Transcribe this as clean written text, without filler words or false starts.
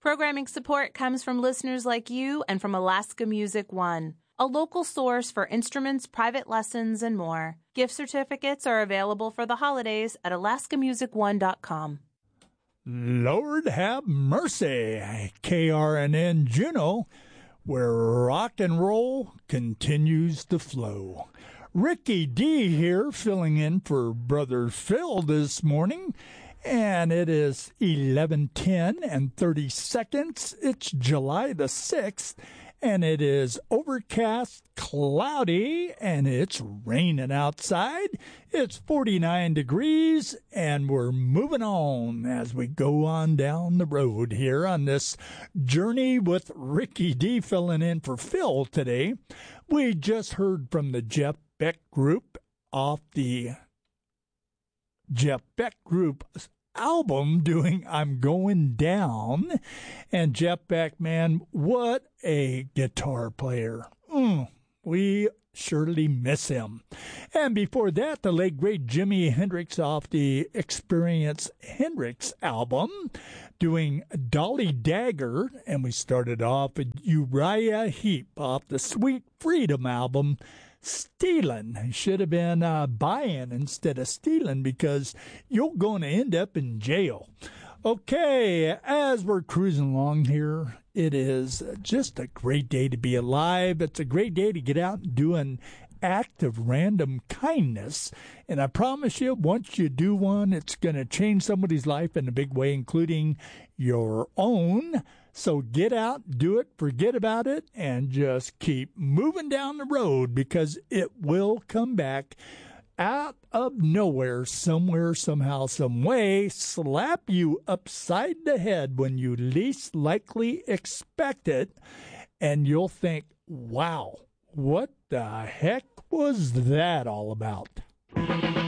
Programming support comes from listeners like you and from Alaska Music One, a local source for instruments, private lessons, and more. Gift certificates are available for the holidays at alaskamusicone.com. Lord have mercy, KRNN Juneau, where rock and roll continues to flow. Ricky D here, filling in for Brother Phil this morning. And it is 11:10 and 30 seconds. It's July the 6th, and it is overcast, cloudy, and it's raining outside. It's 49 degrees, and we're moving on as we go on down the road here on this journey with Ricky D filling in for Phil today. We just heard from the Jeff Beck Group off the Jeff Beck Group album doing I'm Going Down. And Jeff Beck, man, what a guitar player. We surely miss him. And before that, the late great Jimi Hendrix off the Experience Hendrix album doing Dolly Dagger. And we started off with Uriah Heep off the Sweet Freedom album. Stealing should have been buying instead of stealing, because you're going to end up in jail. Okay, as we're cruising along here, it is just a great day to be alive. It's a great day to get out and do an act of random kindness. And I promise you, once you do one, it's going to change somebody's life in a big way, including your own. So get out, do it, forget about it, and just keep moving down the road, because it will come back out of nowhere, somewhere, somehow, some way, slap you upside the head when you least likely expect it, and you'll think, wow, what the heck was that all about?